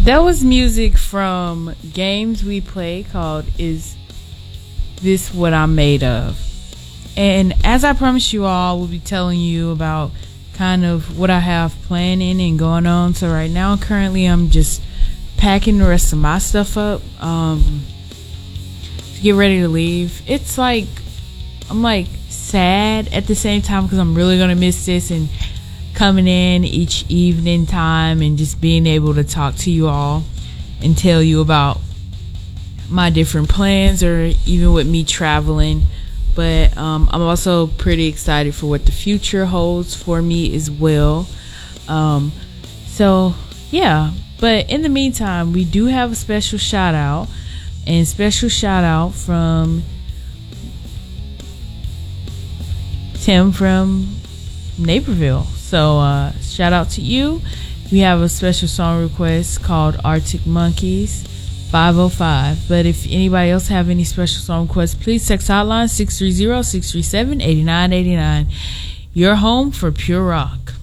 That was music from games we play called Is This What I'm Made Of? And as I promised you all, we'll be telling you about kind of what I have planning and going on. So right now, currently, I'm just packing the rest of my stuff up to get ready to leave. It's like, I'm like sad at the same time because I'm really going to miss this and coming in each evening time and just being able to talk to you all and tell you about my different plans or even with me traveling. But I'm also pretty excited for what the future holds for me as well. So yeah, but in the meantime, we do have a special shout out from Tim from Naperville. So shout out to you. We have a special song request called Arctic Monkeys 505. But if anybody else have any special song requests, please text hotline 630-637-8989. Your home for pure rock.